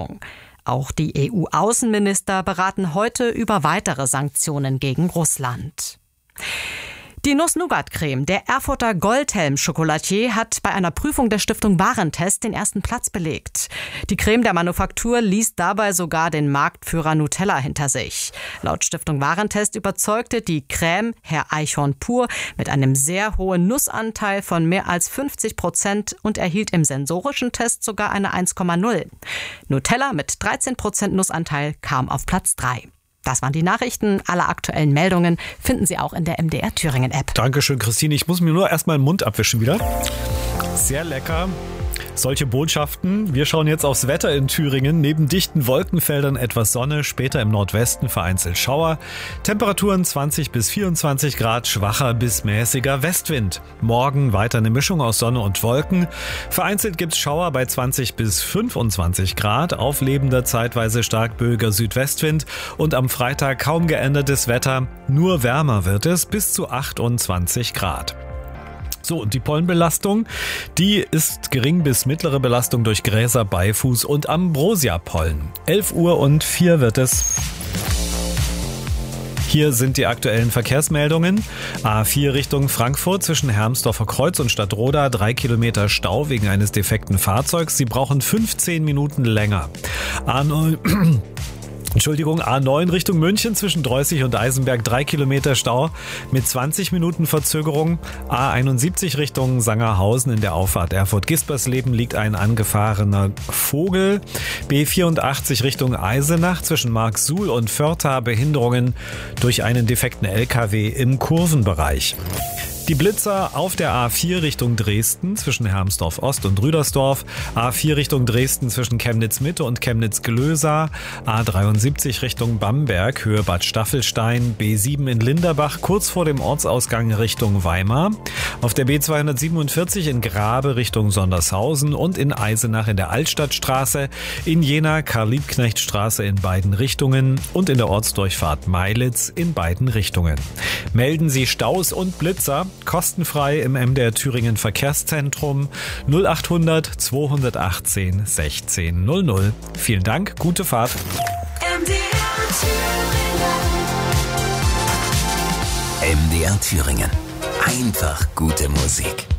Belastung. Auch die EU-Außenminister beraten heute über weitere Sanktionen gegen Russland. Die Nuss-Nougat-Creme der Erfurter Goldhelm-Schokolatier hat bei einer Prüfung der Stiftung Warentest den ersten Platz belegt. Die Creme der Manufaktur ließ dabei sogar den Marktführer Nutella hinter sich. Laut Stiftung Warentest überzeugte die Creme Herr Eichhorn pur mit einem sehr hohen Nussanteil von mehr als 50% und erhielt im sensorischen Test sogar eine 1,0. Nutella mit 13% Nussanteil kam auf Platz 3. Das waren die Nachrichten. Alle aktuellen Meldungen finden Sie auch in der MDR Thüringen App. Dankeschön, Christine. Ich muss mir nur erstmal den Mund abwischen wieder. Sehr lecker. Solche Botschaften. Wir schauen jetzt aufs Wetter in Thüringen. Neben dichten Wolkenfeldern etwas Sonne, später im Nordwesten vereinzelt Schauer. Temperaturen 20 bis 24 Grad, schwacher bis mäßiger Westwind. Morgen weiter eine Mischung aus Sonne und Wolken. Vereinzelt gibt's Schauer bei 20 bis 25 Grad, auflebender zeitweise stark böiger Südwestwind und am Freitag kaum geändertes Wetter. Nur wärmer wird es bis zu 28 Grad. So, und die Pollenbelastung, die ist gering bis mittlere Belastung durch Gräser, Beifuß und Ambrosia-Pollen. 11:04 wird es. Hier sind die aktuellen Verkehrsmeldungen. A4 Richtung Frankfurt zwischen Hermsdorfer Kreuz und Stadtroda 3 Kilometer Stau wegen eines defekten Fahrzeugs. Sie brauchen 15 Minuten länger. A9 Richtung München zwischen Dreußig und Eisenberg 3 Kilometer Stau mit 20 Minuten Verzögerung. A71 Richtung Sangerhausen in der Auffahrt Erfurt-Gispersleben liegt ein angefahrener Vogel. B84 Richtung Eisenach zwischen Marksuhl und Förtha Behinderungen durch einen defekten LKW im Kurvenbereich. Die Blitzer auf der A4 Richtung Dresden zwischen Hermsdorf Ost und Rüdersdorf, A4 Richtung Dresden zwischen Chemnitz Mitte und Chemnitz Glösa, A73 Richtung Bamberg, Höhe Bad Staffelstein, B7 in Linderbach kurz vor dem Ortsausgang Richtung Weimar, auf der B247 in Grabe Richtung Sondershausen und in Eisenach in der Altstadtstraße, in Jena Karl-Liebknecht-Straße in beiden Richtungen und in der Ortsdurchfahrt Meilitz in beiden Richtungen. Melden Sie Staus und Blitzer kostenfrei im MDR Thüringen Verkehrszentrum 0800 218 1600. Vielen Dank, gute Fahrt. MDR Thüringen. Einfach gute Musik.